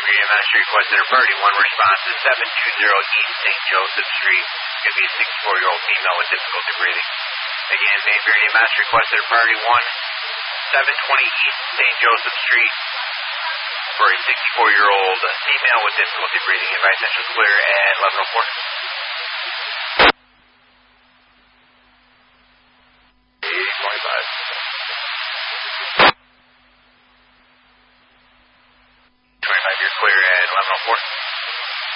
Mayberry Master requested a priority 1 response to 720 East St. Joseph Street. Going to be a 64-year-old female with difficulty breathing. Again, Mayberry Master requested a priority 1, 720 East St. Joseph Street for a 64-year-old female with difficulty breathing. Advice central clear at 11:04.